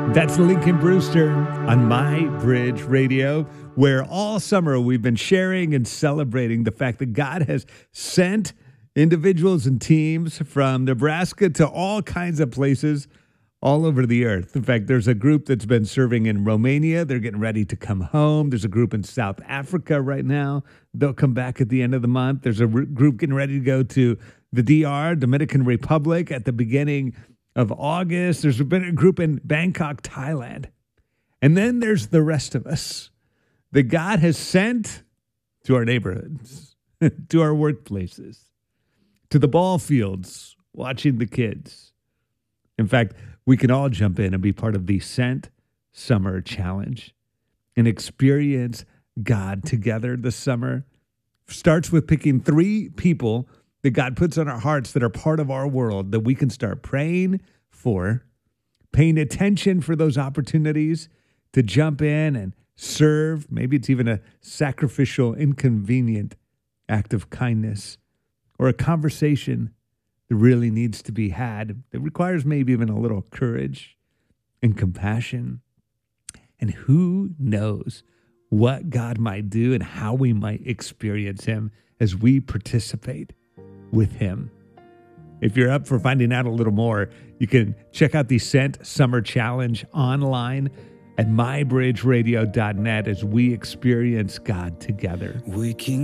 That's Lincoln Brewster on My Bridge Radio, where all summer we've been sharing and celebrating the fact that God has sent individuals and teams from Nebraska to all kinds of places all over the earth. In fact, there's a group that's been serving in Romania. They're getting ready to come home. There's a group in South Africa right now. They'll come back at the end of the month. There's a group getting ready to go to the DR, Dominican Republic, at the beginning of August. There's been a group in Bangkok, Thailand. And then there's the rest of us that God has sent to our neighborhoods, to our workplaces, to the ball fields, watching the kids. In fact, we can all jump in and be part of the Sent Summer Challenge and experience God together this summer. Starts with picking 3 people that God puts on our hearts that are part of our world that we can start praying for, paying attention for those opportunities to jump in and serve. Maybe it's even a sacrificial, inconvenient act of kindness or a conversation that really needs to be had that requires maybe even a little courage and compassion. And who knows what God might do and how we might experience him as we participate with him. If you're up for finding out a little more, you can check out the Sent Summer Challenge online at mybridgeradio.net as we experience God together. We can